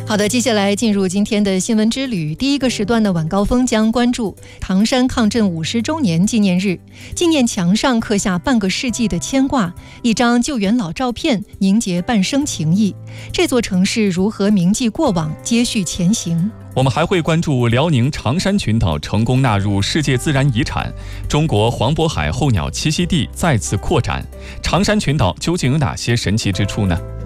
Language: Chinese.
好的，接下来进入今天的新闻之旅。第一个时段的晚高峰将关注唐山抗震50周年纪念日，纪念墙上刻下半个世纪的牵挂，一张救援老照片凝结半生情谊。这座城市如何铭记过往，接续前行？ 我们还会关注辽宁长山群岛成功纳入世界自然遗产，中国黄渤海候鸟栖息地再次扩展。长山群岛究竟有哪些神奇之处呢？